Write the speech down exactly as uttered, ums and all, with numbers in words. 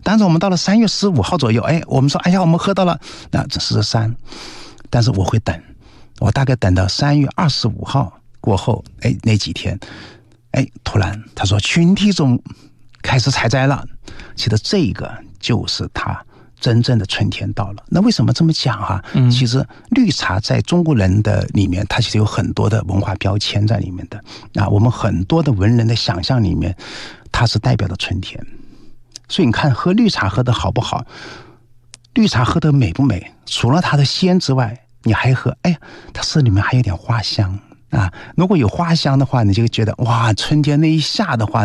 但是我们到了三月十五号左右，哎，我们说，哎呀，我们喝到了那这是三，但是我会等，我大概等到三月二十五号过后，哎，那几天，哎，突然他说群体中开始采摘了，其实这个就是他真正的春天到了。那为什么这么讲啊？嗯、其实绿茶在中国人的里面，它其实有很多的文化标签在里面的啊。我们很多的文人的想象里面，它是代表的春天。所以你看，喝绿茶喝的好不好？绿茶喝的美不美？除了它的鲜之外，你还喝，哎呀，它是里面还有点花香啊。如果有花香的话，你就觉得哇，春天那一下的话。